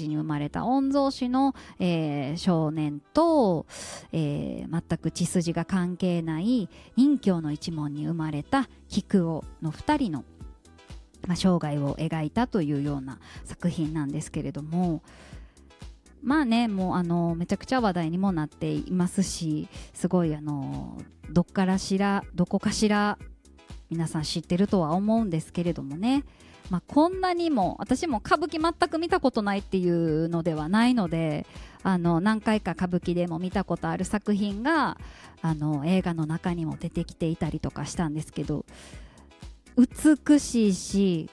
時に生まれた御曹司の、少年と、全く血筋が関係ない任侠の一門に生まれた菊男の2人の、生涯を描いたというような作品なんですけれども、もうめちゃくちゃ話題にもなっていますし、すごいどこかしら皆さん知ってるとは思うんですけれどもね、こんなにも私も歌舞伎全く見たことないっていうのではないので、何回か歌舞伎でも見たことある作品が映画の中にも出てきていたりとかしたんですけど、美しいし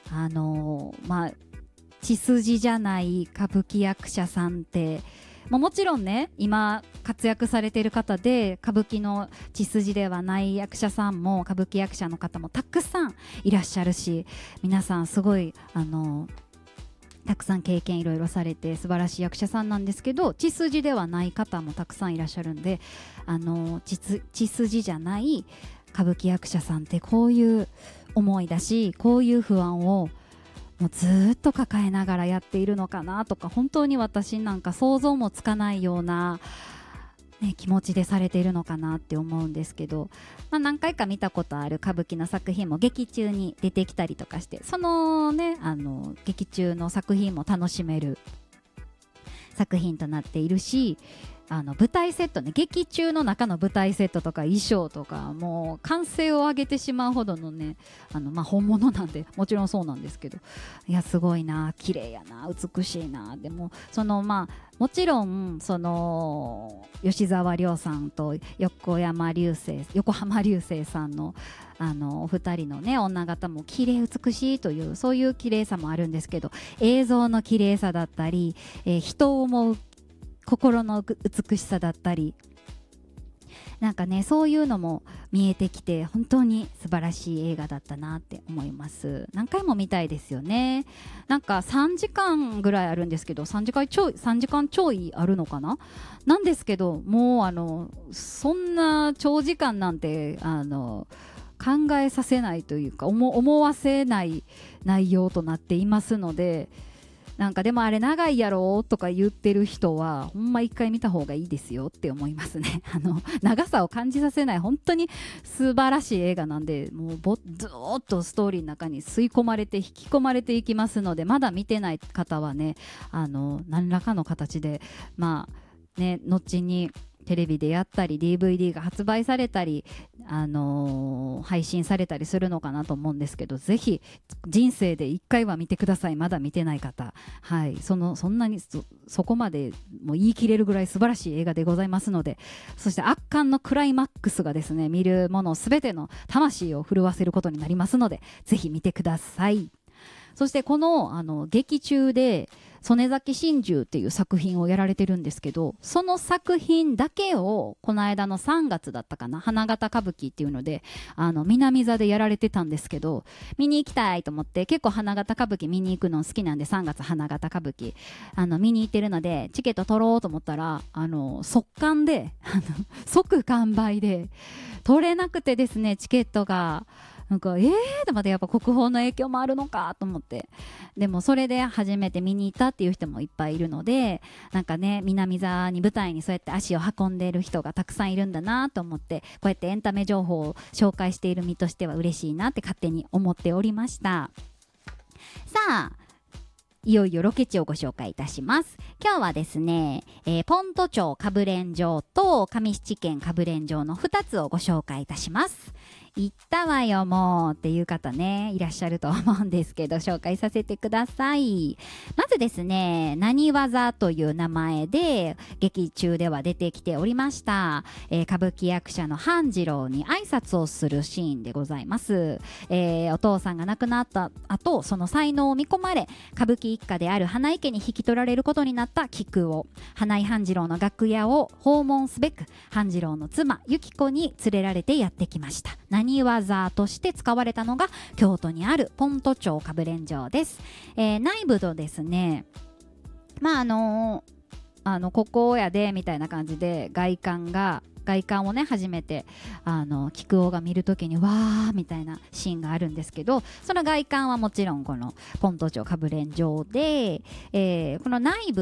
血筋じゃない歌舞伎役者さんってもちろんね、今活躍されている方で歌舞伎の血筋ではない役者さんも歌舞伎役者の方もたくさんいらっしゃるし、皆さんすごいたくさん経験いろいろされて素晴らしい役者さんなんですけど、血筋ではない方もたくさんいらっしゃるんで、血筋じゃない歌舞伎役者さんってこういう思いだし、こういう不安をもうずっと抱えながらやっているのかなとか、本当に私なんか想像もつかないような、気持ちでされているのかなって思うんですけど、何回か見たことある歌舞伎の作品も劇中に出てきたりとかして、そのね劇中の作品も楽しめる作品となっているし、舞台セットね、劇中の中の舞台セットとか衣装とかもう歓声を上げてしまうほどのね、本物なんでもちろんそうなんですけど、いやすごいな、綺麗やな、美しいな。でももちろん吉沢亮さんと横浜流星さんのお二人のね女方も綺麗美しいという、そういう綺麗さもあるんですけど、映像の綺麗さだったり、人を思う心の美しさだったり、なんかねそういうのも見えてきて、本当に素晴らしい映画だったなって思います。何回も見たいですよね。なんか3時間ぐらいあるんですけど、3時間ちょいあるのかな、なんですけど、もうそんな長時間なんて考えさせないというか思わせない内容となっていますので、なんかでもあれ長いやろとか言ってる人はほんま一回見た方がいいですよって思いますね。長さを感じさせない本当に素晴らしい映画なんで、もうずーっとストーリーの中に吸い込まれて引き込まれていきますので、まだ見てない方はね何らかの形で後にテレビでやったり DVD が発売されたり、配信されたりするのかなと思うんですけど、ぜひ人生で1回は見てください。まだ見てない方、そんなにそこまでもう言い切れるぐらい素晴らしい映画でございますので、そして圧巻のクライマックスがですね、見るもの全ての魂を震わせることになりますので、ぜひ見てください。そしてこの劇中で曽根崎心中っていう作品をやられてるんですけど、その作品だけをこの間の3月だったかな、花形歌舞伎っていうので南座でやられてたんですけど、見に行きたいと思って、結構花形歌舞伎見に行くの好きなんで、3月花形歌舞伎見に行ってるのでチケット取ろうと思ったら速乾で即完売で取れなくてですね、チケットが。なんかでまたやっぱ国宝の影響もあるのかと思って、でもそれで初めて見に行ったっていう人もいっぱいいるので、なんかね南座に舞台にそうやって足を運んでいる人がたくさんいるんだなと思って、こうやってエンタメ情報を紹介している身としては嬉しいなって勝手に思っておりました。さあいよいよロケ地をご紹介いたします。今日はですね、ポント町かぶれん城と上七軒かぶれん城の2つをご紹介いたします。行ったわよもうっていう方ねいらっしゃると思うんですけど、紹介させてください。まずですね、何技という名前で劇中では出てきておりました、歌舞伎役者の半次郎に挨拶をするシーンでございます。お父さんが亡くなった後、その才能を見込まれ歌舞伎一家である花井家に引き取られることになった菊を、花井半次郎の楽屋を訪問すべく半次郎の妻由紀子に連れられてやってきました。何技として使われたのが京都にあるポント町かぶれん城です。内部のですね、ここやでみたいな感じで外観をね初めて菊男が見るときにわーみたいなシーンがあるんですけど、その外観はもちろんこのポント町かぶれん城で、この内部